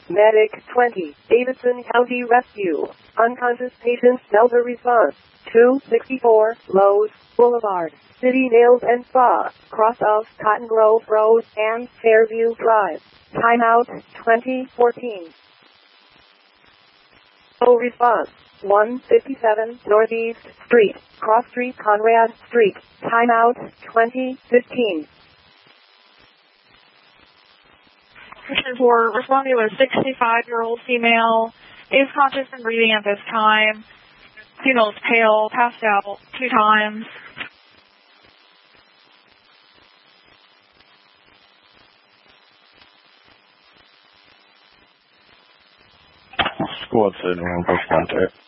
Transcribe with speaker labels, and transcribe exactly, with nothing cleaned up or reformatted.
Speaker 1: Medic twenty, Davidson County Rescue. Unconscious patient Delta response. two sixty-four, Lowe's Boulevard, City Nails and Spa, cross of Cotton Grove Road and Fairview Drive. Timeout twenty fourteen. No response. one fifty-seven Northeast Street, Cross Street, Conrad Street. Timeout twenty fifteen.
Speaker 2: For responding to a sixty-five-year-old female, is conscious and breathing at this time. Female is pale, passed out two times.
Speaker 3: Squad seven, one post contact.